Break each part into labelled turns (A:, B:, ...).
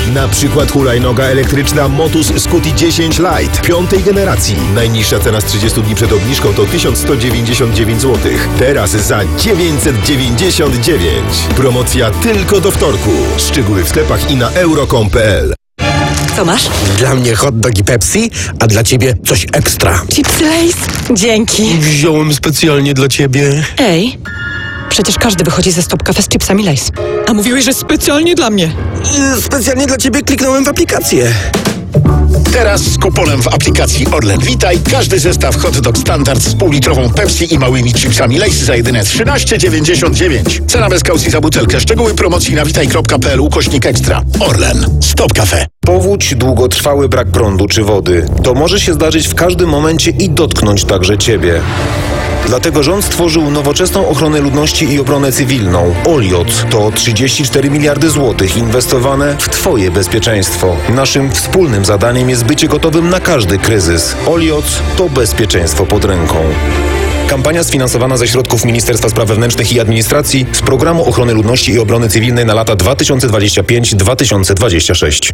A: Na przykład hulajnoga elektryczna Motus Scuti 10 Lite 5. generacji. Najniższa cena z 30 dni przed obniżką to 1199 zł. Teraz za 999. Promocja tylko do wtorku. Szczegóły w sklepach i na euro.com.pl.
B: Co masz?
C: Dla mnie hot dog i Pepsi, a dla ciebie coś ekstra.
B: Chipsy Lay's? Dzięki.
C: Wziąłem specjalnie dla ciebie.
B: Ej, przecież każdy wychodzi ze Stop Cafe z chipsami Lay's. A mówiłeś, że specjalnie dla mnie.
C: Specjalnie dla ciebie kliknąłem w aplikację.
D: Teraz z kuponem w aplikacji Orlen Witaj każdy zestaw hot dog standard z półlitrową Pepsi i małymi chipsami Lay's za jedyne 13,99. Cena bez kaucji za butelkę. Szczegóły promocji na witaj.pl/ekstra. Orlen. Stop Cafe.
E: Powódź, długotrwały brak prądu czy wody. To może się zdarzyć w każdym momencie i dotknąć także ciebie. Dlatego rząd stworzył nowoczesną ochronę ludności i obronę cywilną. OLIOT to 34 miliardy złotych inwestowane w twoje bezpieczeństwo. Naszym wspólnym zadaniem jest bycie gotowym na każdy kryzys. OLIOT to bezpieczeństwo pod ręką. Kampania sfinansowana ze środków Ministerstwa Spraw Wewnętrznych i Administracji z Programu Ochrony Ludności i Obrony Cywilnej na lata 2025-2026.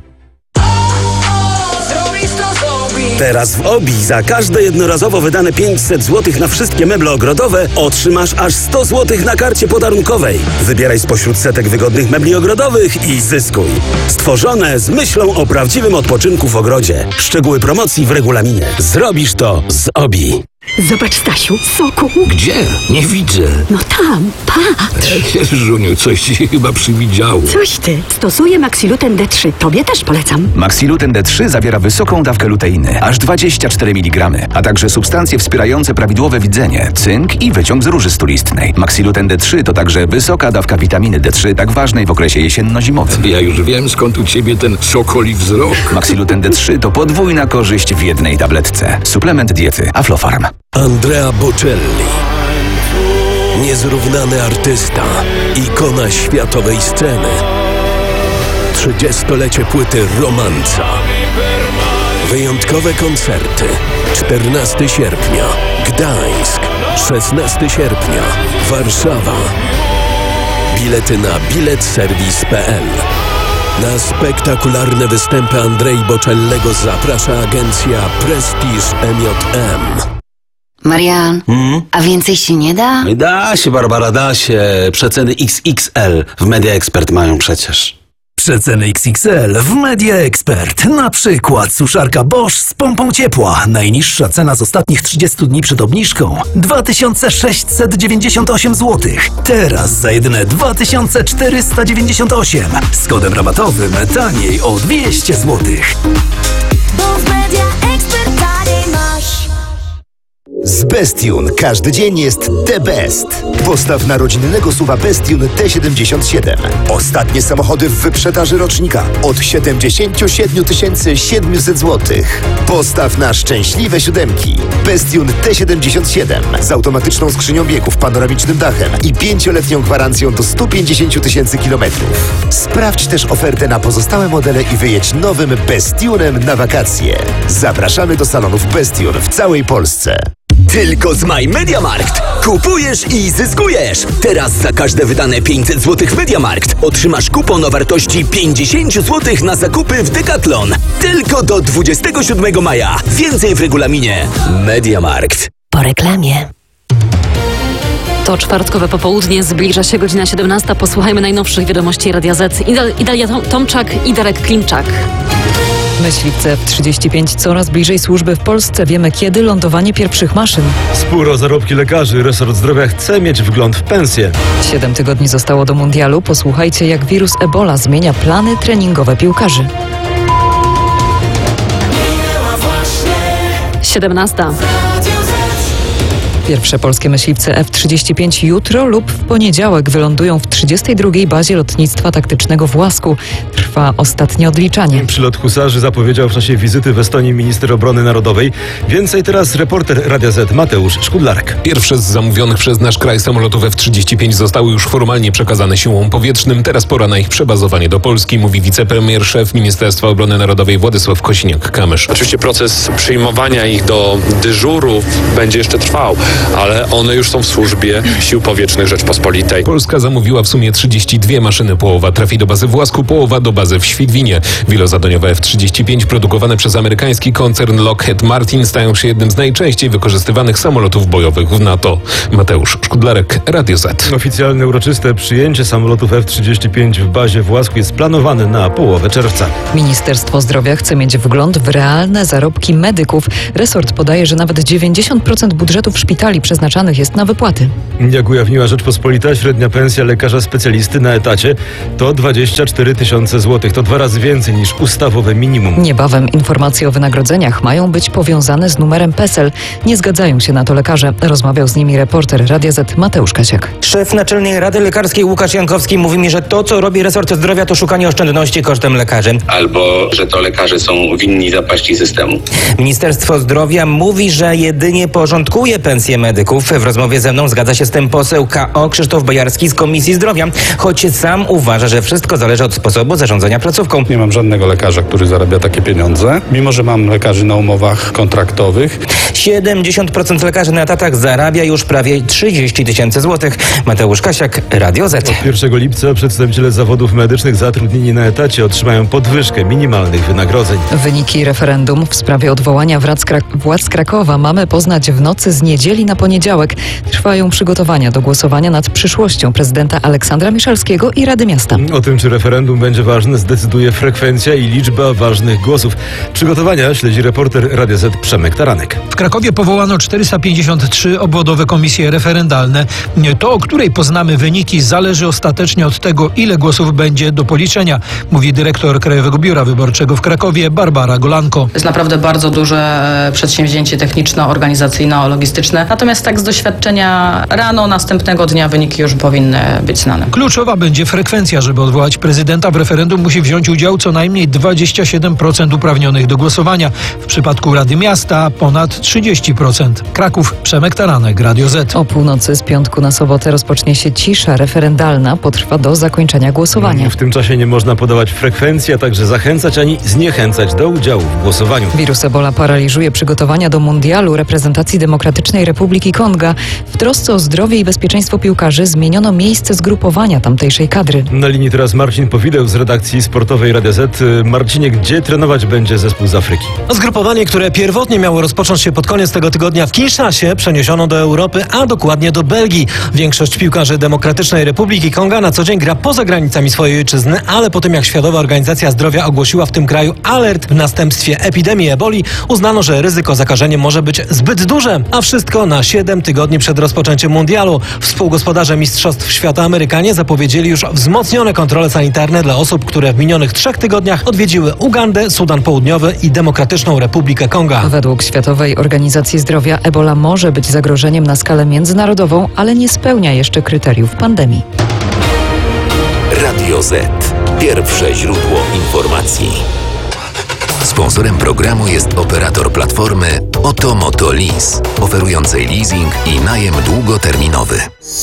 F: Teraz w OBI za każde jednorazowo wydane 500 zł na wszystkie meble ogrodowe otrzymasz aż 100 zł na karcie podarunkowej. Wybieraj spośród setek wygodnych mebli ogrodowych i zyskuj. Stworzone z myślą o prawdziwym odpoczynku w ogrodzie. Szczegóły promocji w regulaminie. Zrobisz to z OBI.
G: Zobacz, Stasiu, soku.
H: Gdzie? Nie widzę.
G: No tam, patrz.
H: Żuniu, coś ci chyba przywidziało.
G: Coś ty. Stosuję Maxiluten D3. Tobie też polecam.
I: Maxiluten D3 zawiera wysoką dawkę luteiny, aż 24 mg, a także substancje wspierające prawidłowe widzenie, cynk i wyciąg z róży stulistnej. Maxiluten D3 to także wysoka dawka witaminy D3, tak ważnej w okresie jesienno-zimowym.
H: Ja już wiem, skąd u ciebie ten sokoli wzrok.
I: Maxiluten D3 to podwójna korzyść w jednej tabletce. Suplement diety Aflofarm.
J: Andrea Bocelli. Niezrównany artysta, ikona światowej sceny. 30-lecie płyty Romanza. Wyjątkowe koncerty. 14 sierpnia Gdańsk, 16 sierpnia Warszawa. Bilety na biletserwis.pl. Na spektakularne występy Andrei Bocellego zaprasza agencja Prestige MJM.
K: Marian, a więcej się nie da?
F: Da się, Barbara, da się. Przeceny XXL w Media Expert mają przecież.
L: Przeceny XXL w Media Expert. Na przykład suszarka Bosch z pompą ciepła. Najniższa cena z ostatnich 30 dni przed obniżką 2698 zł. Teraz za jedyne 2498. Z kodem rabatowym taniej o 200 zł.
M: Bo w Media Expert taniej masz.
A: Z Bestune każdy dzień jest the best. Postaw na rodzinnego SUV-a Bestune T77. Ostatnie samochody w wyprzedaży rocznika od 77 700 zł. Postaw na szczęśliwe siódemki. Bestune T77 z automatyczną skrzynią biegów, panoramicznym dachem i 5-letnią gwarancją do 150 000 kilometrów. Sprawdź też ofertę na pozostałe modele i wyjedź nowym Bestunem na wakacje. Zapraszamy do salonów Bestune w całej Polsce.
N: Tylko z My MediaMarkt. Kupujesz i zyskujesz. Teraz za każde wydane 500 zł w MediaMarkt otrzymasz kupon o wartości 50 zł na zakupy w Decathlon. Tylko do 27 maja. Więcej w regulaminie. MediaMarkt.
G: Po reklamie.
O: To czwartkowe popołudnie, zbliża się godzina 17. Posłuchajmy najnowszych wiadomości Radia Z. Idalia Tomczak i Darek Klimczak.
P: Myśliwce F-35 coraz bliżej służby w Polsce. Wiemy, kiedy lądowanie pierwszych maszyn.
Q: Spór o zarobki lekarzy. Resort Zdrowia chce mieć wgląd w pensję.
P: 7 tygodni zostało do mundialu. Posłuchajcie, jak wirus Ebola zmienia plany treningowe piłkarzy.
O: 17.
P: Pierwsze polskie myśliwce F-35 jutro lub w poniedziałek wylądują w 32. bazie lotnictwa taktycznego w Łasku. Trwa ostatnie odliczanie.
Q: Przylot husarzy zapowiedział w czasie wizyty w Estonii minister obrony narodowej. Więcej teraz reporter Radia Z Mateusz Szkudlarek.
R: Pierwsze z zamówionych przez nasz kraj samolotów F-35 zostały już formalnie przekazane siłom powietrznym. Teraz pora na ich przebazowanie do Polski, mówi wicepremier, szef Ministerstwa Obrony Narodowej Władysław Kosiniak-Kamysz.
S: Oczywiście proces przyjmowania ich do dyżuru będzie jeszcze trwał.
E: ale one już są w służbie Sił Powietrznych Rzeczpospolitej.
R: Polska zamówiła w sumie 32 maszyny. Połowa trafi do bazy w Łasku, połowa do bazy w Świdwinie. Wielozadaniowe F-35 produkowane przez amerykański koncern Lockheed Martin stają się jednym z najczęściej wykorzystywanych samolotów bojowych w NATO. Mateusz Szkudlarek, Radio Z.
Q: Oficjalne uroczyste przyjęcie samolotów F-35 w bazie w Łasku jest planowane na połowę czerwca.
P: Ministerstwo Zdrowia chce mieć wgląd w realne zarobki medyków. Resort podaje, że nawet 90% budżetów szpitali przeznaczanych jest na wypłaty.
Q: Jak ujawniła Rzeczpospolita, średnia pensja lekarza specjalisty na etacie to 24 tysiące złotych. To 2 razy więcej niż ustawowe minimum.
P: Niebawem informacje o wynagrodzeniach mają być powiązane z numerem PESEL. Nie zgadzają się na to lekarze. Rozmawiał z nimi reporter Radia Z Mateusz Kasiak.
S: Szef Naczelnej Rady Lekarskiej Łukasz Jankowski mówi mi, że to, co robi resort zdrowia, to szukanie oszczędności kosztem lekarzy.
T: Albo, że to lekarze są winni zapaści systemu.
S: Ministerstwo Zdrowia mówi, że jedynie porządkuje pensje medyków. W rozmowie ze mną zgadza się z tym poseł KO Krzysztof Bojarski z Komisji Zdrowia, choć sam uważa, że wszystko zależy od sposobu zarządzania placówką.
U: Nie mam żadnego lekarza, który zarabia takie pieniądze, mimo że mam lekarzy na umowach kontraktowych.
S: 70% lekarzy na etatach zarabia już prawie 30 tysięcy złotych. Mateusz Kasiak, Radio Z.
Q: Od 1 lipca przedstawiciele zawodów medycznych zatrudnieni na etacie otrzymają podwyżkę minimalnych wynagrodzeń.
P: Wyniki referendum w sprawie odwołania władz Krakowa mamy poznać w nocy z niedzieli na poniedziałek. Trwają przygotowania do głosowania nad przyszłością prezydenta Aleksandra Miszalskiego i Rady Miasta.
Q: O tym, czy referendum będzie ważne, zdecyduje frekwencja i liczba ważnych głosów. Przygotowania śledzi reporter Radia Z Przemek Taranek.
V: W Krakowie powołano 453 obwodowe komisje referendalne. To, o której poznamy wyniki, zależy ostatecznie od tego, ile głosów będzie do policzenia, mówi dyrektor Krajowego Biura Wyborczego w Krakowie Barbara Golanko.
W: To jest naprawdę bardzo duże przedsięwzięcie techniczno-organizacyjno-logistyczne. Natomiast tak z doświadczenia rano następnego dnia wyniki już powinny być znane.
V: Kluczowa będzie frekwencja. Żeby odwołać prezydenta w referendum, musi wziąć udział co najmniej 27% uprawnionych do głosowania. W przypadku Rady Miasta ponad 30%. Kraków, Przemek Taranek, Radio Z.
P: O północy z piątku na sobotę rozpocznie się cisza referendalna. Potrwa do zakończenia głosowania.
Q: W tym czasie nie można podawać frekwencji, a także zachęcać ani zniechęcać do udziału w głosowaniu.
P: Wirus Ebola paraliżuje przygotowania do mundialu reprezentacji Demokratycznej Republiki Konga. W trosce o zdrowie i bezpieczeństwo piłkarzy zmieniono miejsce zgrupowania tamtejszej kadry.
Q: Na linii teraz Marcin Powideł z redakcji sportowej Radia Z. Marcinie, gdzie trenować będzie zespół z Afryki?
X: Zgrupowanie, które pierwotnie miało rozpocząć się pod koniec tego tygodnia w Kinszasie, przeniesiono do Europy, a dokładnie do Belgii. Większość piłkarzy Demokratycznej Republiki Konga na co dzień gra poza granicami swojej ojczyzny, ale po tym jak Światowa Organizacja Zdrowia ogłosiła w tym kraju alert w następstwie epidemii eboli, uznano, że ryzyko zakażenia może być zbyt duże, a wszystko na 7 tygodni przed rozpoczęciem mundialu. Współgospodarze Mistrzostw Świata Amerykanie zapowiedzieli już wzmocnione kontrole sanitarne dla osób, które w minionych 3 tygodniach odwiedziły Ugandę, Sudan Południowy i Demokratyczną Republikę Konga.
P: Według Światowej Organizacji Zdrowia Ebola może być zagrożeniem na skalę międzynarodową, ale nie spełnia jeszcze kryteriów pandemii.
Y: Radio Z. Pierwsze źródło informacji. Sponsorem programu jest operator platformy Otomoto Lease, oferującej leasing i najem długoterminowy.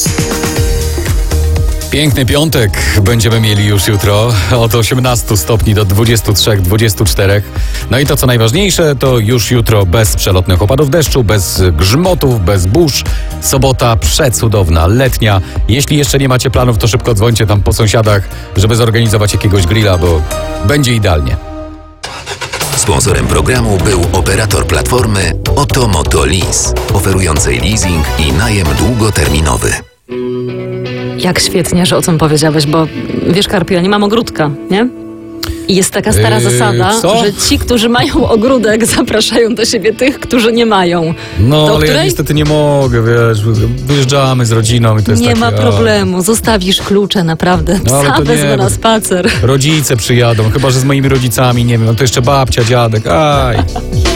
Z: Piękny piątek będziemy mieli już jutro, od 18 stopni do 23-24. No i to co najważniejsze, to już jutro bez przelotnych opadów deszczu, bez grzmotów, bez burz. Sobota przecudowna, letnia. Jeśli jeszcze nie macie planów, to szybko dzwońcie tam po sąsiadach, żeby zorganizować jakiegoś grilla, bo będzie idealnie.
Y: Sponsorem programu był operator platformy Otomoto Lease, oferującej leasing i najem długoterminowy.
O: Jak świetnie, że o tym powiedziałeś, bo wiesz, Karpio, ja nie mam ogródka, nie? I jest taka stara zasada, że ci, którzy mają ogródek, zapraszają do siebie tych, którzy nie mają.
Z: No, ale ja niestety nie mogę, wiesz, wyjeżdżamy z rodziną i to jest
O: nie
Z: takie...
O: ma problemu, zostawisz klucze, naprawdę. Psa wezmę na spacer.
Z: Rodzice przyjadą, chyba że z moimi rodzicami, nie wiem, no to jeszcze babcia, dziadek, aj...